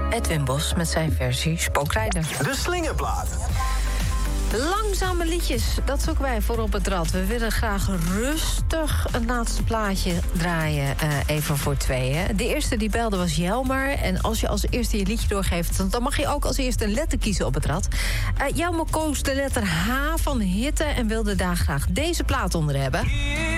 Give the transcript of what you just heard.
Edwin Bos met zijn versie Spookrijder. De Slingerplaat. Langzame liedjes, dat zoeken wij voor op het rad. We willen graag rustig een laatste plaatje draaien, even voor tweeën. De eerste die belde was Jelmer. En als je als eerste je liedje doorgeeft, dan mag je ook als eerste een letter kiezen op het rad. Jelmer koos de letter H van hitte en wilde daar graag deze plaat onder hebben.